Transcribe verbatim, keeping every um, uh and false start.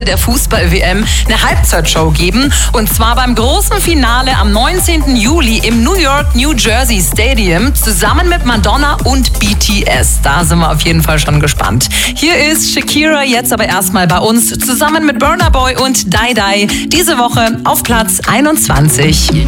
der Fußball-W M eine Halbzeitshow geben. Und zwar beim großen Finale am neunzehnten Juli im New York, New Jersey Stadium zusammen mit Madonna und B T S. Da sind wir auf jeden Fall schon gespannt. Hier ist Shakira jetzt aber erstmal bei uns zusammen mit Burna Boy und Dai Dai diese Woche auf Platz einundzwanzig.